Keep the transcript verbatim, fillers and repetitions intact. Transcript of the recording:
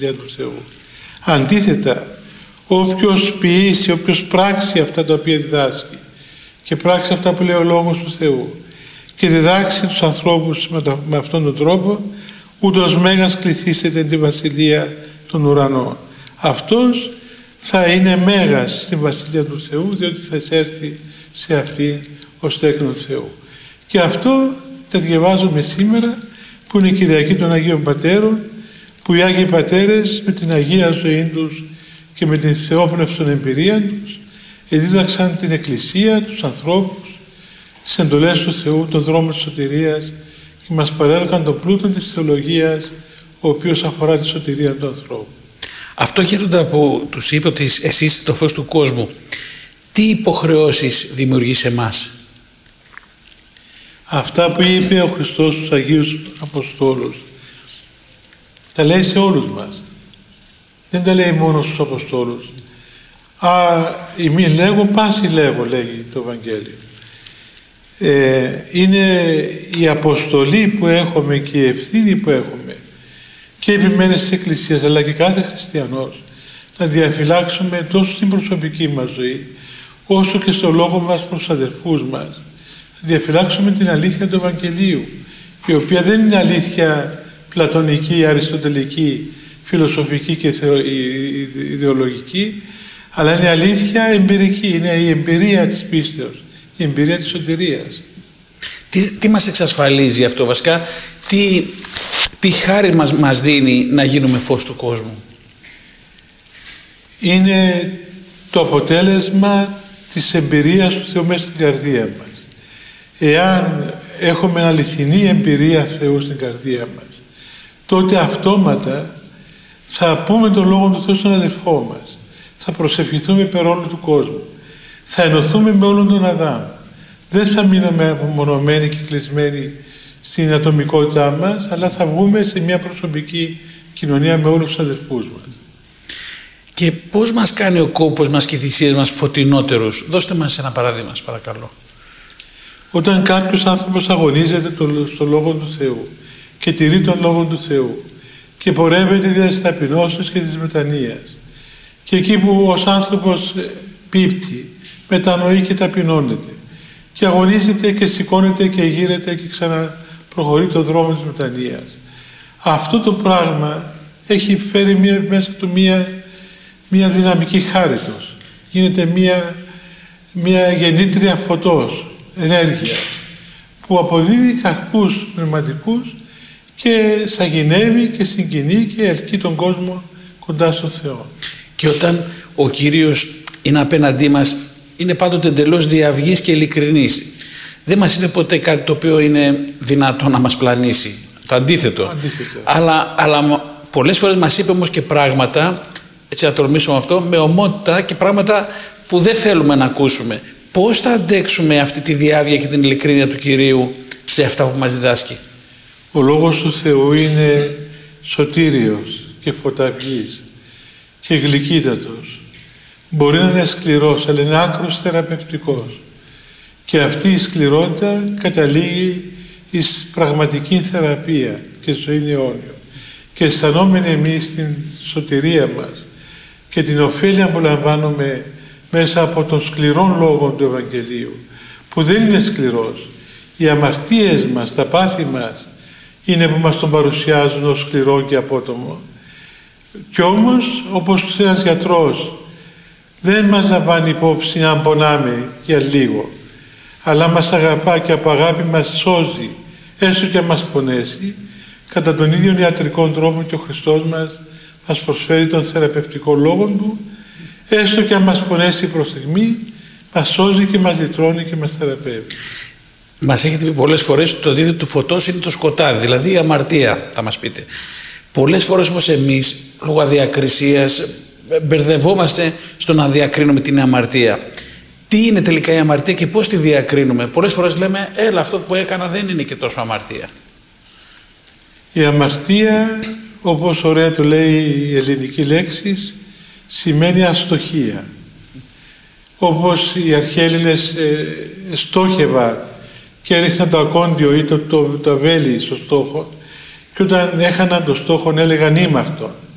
του Θεού. Αντίθετα, όποιος ποιήσει, όποιος πράξει αυτά τα οποία διδάσκει και πράξει αυτά που λέει ο Λόγος του Θεού και διδάξει τους ανθρώπους με, τα, με αυτόν τον τρόπο, ούτως μέγας κληθήσεται τη βασιλεία των ουρανών. Αυτός θα είναι μέγας στην βασιλεία του Θεού, διότι θα εισέρθει σε αυτή ως τέκνο Θεού. Και αυτό τα διαβάζουμε σήμερα, που είναι η Κυριακή των Αγίων Πατέρων, που οι Άγιοι Πατέρες με την Αγία ζωή τους και με την θεόπνευστον εμπειρία τους εδίδαξαν την Εκκλησία, τους ανθρώπους, τις εντολές του Θεού, τον δρόμο της σωτηρίας και μας παρέδωκαν τον πλούτο της θεολογίας, ο οποίος αφορά τη σωτηρία του ανθρώπου. Αυτό, Γέροντα, που τους είπε ότι εσείς είστε το φως του κόσμου, τι υποχρεώσεις δημιουργεί σε εμάς? Αυτά που είπε ο Χριστός στους Αγίους Αποστόλους τα λέει σε όλους μας. Δεν τα λέει μόνο στους Αποστόλους. Α, ημί λέγω, πάση λέγω, λέγει το Ευαγγέλιο. Ε, είναι η αποστολή που έχουμε και η ευθύνη που έχουμε και επιμένες της Εκκλησίας, αλλά και κάθε χριστιανός, να διαφυλάξουμε τόσο στην προσωπική μας ζωή όσο και στο λόγο μας προς τους αδερφούς μας, να διαφυλάξουμε την αλήθεια του Ευαγγελίου, η οποία δεν είναι αλήθεια πλατωνική, αριστοτελική, φιλοσοφική και ιδεολογική, αλλά είναι αλήθεια εμπειρική, είναι η εμπειρία της πίστεως, η εμπειρία της σωτηρίας. Τι, τι μας εξασφαλίζει αυτό βασικά, τι, τι χάρη μας, μας δίνει να γίνουμε φως του κόσμου? Είναι το αποτέλεσμα της εμπειρίας του Θεού μέσα στην καρδία μας. Εάν έχουμε αληθινή εμπειρία Θεού στην καρδία μας, τότε αυτόματα θα πούμε τον Λόγο του Θεού στον αδελφό μας, θα προσευχηθούμε περ όλου του κόσμου, θα ενωθούμε με όλον τον Αδάμ. Δεν θα μείνουμε απομονωμένοι και κλεισμένοι στην ατομικότητά μας, αλλά θα βγούμε σε μια προσωπική κοινωνία με όλους τους αδελφούς μας. Και πώς μας κάνει ο κόπος μας και οι θυσίες μας φωτεινότερους? Δώστε μας ένα παράδειγμα, παρακαλώ. Όταν κάποιος άνθρωπος αγωνίζεται στο Λόγο του Θεού και τηρεί τον Λόγο του Θεού και πορεύεται δια της ταπεινώσεως και της μετανοίας, και εκεί που ως άνθρωπος πίπτει, μετανοεί και ταπεινώνεται και αγωνίζεται και σηκώνεται και γύρεται και ξαναπροχωρεί το δρόμο της μετανοίας, αυτό το πράγμα έχει φέρει μια, μέσα του μια, μια δυναμική χάριτος. Γίνεται μια, μια γεννήτρια φωτός, ενέργειας, που αποδίδει καρπούς πνευματικούς και σαγηνεύει και συγκινεί και ελκύει τον κόσμο κοντά στον Θεό. Και όταν ο Κύριος είναι απέναντί μας, είναι πάντοτε εντελώς διαυγής και ειλικρινής. Δεν μας είπε ποτέ κάτι το οποίο είναι δυνατό να μας πλανήσει. Το αντίθετο. αντίθετο. Αλλά, αλλά πολλές φορές μας είπε όμως και πράγματα, έτσι να τολμήσουμε αυτό, με ομότητα και πράγματα που δεν θέλουμε να ακούσουμε. Πώς θα αντέξουμε αυτή τη διάβγεια και την ειλικρίνεια του Κυρίου σε αυτά που μας διδάσκει? Ο Λόγος του Θεού είναι σωτήριος και φωταυγής και γλυκύτατος. Μπορεί να είναι σκληρός, αλλά είναι άκρος θεραπευτικός. Και αυτή η σκληρότητα καταλήγει εις πραγματική θεραπεία και ζωή αιώνιο. Και αισθανόμενοι εμείς την σωτηρία μας και την ωφέλεια που λαμβάνουμε μέσα από τον σκληρόν λόγο του Ευαγγελίου, που δεν είναι σκληρός. Οι αμαρτίες μας, τα πάθη μας είναι που μας τον παρουσιάζουν ως σκληρό και απότομο. Κι όμως, όπως ένας γιατρός δεν μας λαμβάνει υπόψη αν πονάμε για λίγο, αλλά μας αγαπά και από αγάπη μας σώζει, έστω και αν μας πονέσει, κατά τον ίδιο ιατρικό τρόπο και ο Χριστός μας μας προσφέρει τον θεραπευτικό λόγο Του, έστω και αν μας πονέσει προς στιγμή, μας σώζει και μας λυτρώνει και μας θεραπεύει. Μας έχετε πει πολλές φορές ότι το αντίθετο του φωτός είναι το σκοτάδι, δηλαδή η αμαρτία, θα μας πείτε. Πολλές φορές όμως εμείς, λόγω αδιακρισίας, μπερδευόμαστε στο να διακρίνουμε την αμαρτία. Τι είναι τελικά η αμαρτία και πώς τη διακρίνουμε? Πολλές φορές λέμε, έλα, αυτό που έκανα δεν είναι και τόσο αμαρτία. Η αμαρτία, όπως ωραία το λέει η ελληνική λέξη, σημαίνει αστοχία. Όπως οι αρχαίλληνες ε, στόχευαν και έριχναν το ακόντιο ή το, το, το βέλη στο στόχο, και όταν έχαναν το στόχο έλεγαν ήμαρτον.